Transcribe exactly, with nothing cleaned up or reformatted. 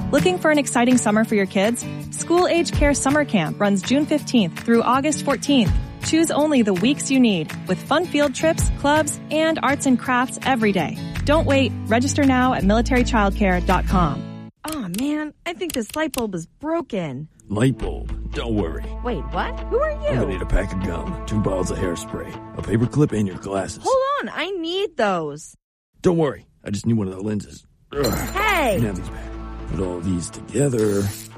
Looking for an exciting summer for your kids? School Age Care Summer Camp runs June fifteenth through August fourteenth. Choose only the weeks you need with fun field trips, clubs, and arts and crafts every day. Don't wait. Register now at military childcare dot com. Oh man, I think this light bulb is broken. Light bulb? Don't worry. Wait, what? Who are you? I'm gonna need a pack of gum, two bottles of hairspray, a paper clip, and your glasses. Hold on, I need those. Don't worry, I just need one of the lenses. Ugh. Hey! You can have these back. Put all these together.